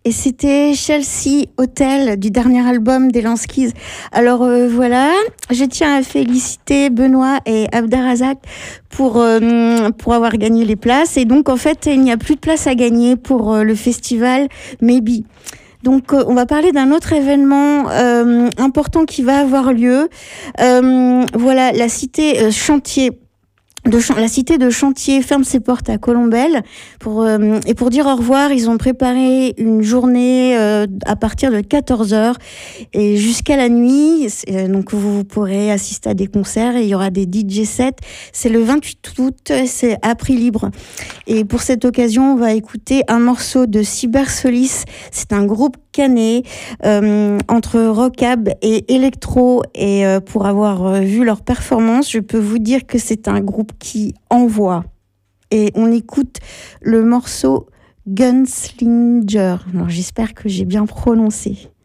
et c'était Chelsea Hotel du dernier album des Lanskis. Alors voilà, je tiens à féliciter Benoît et Abderrazak pour avoir gagné les places. Et donc en fait, il n'y a plus de place à gagner pour le festival Maybe. Donc on va parler d'un autre événement important qui va avoir lieu. Voilà, la cité chantier. La cité de Chantier ferme ses portes à Colombelles et pour dire au revoir, ils ont préparé une journée à partir de 14h et jusqu'à la nuit. Donc vous pourrez assister à des concerts et il y aura des DJ sets. C'est le 28 août, c'est à prix libre. Et pour cette occasion, on va écouter un morceau de Cybersolis. C'est un groupe canet entre rockab et électro. Et pour avoir vu leur performance, je peux vous dire que c'est un groupe qui envoie. Et on écoute le morceau Gunslinger. Alors j'espère que j'ai bien prononcé.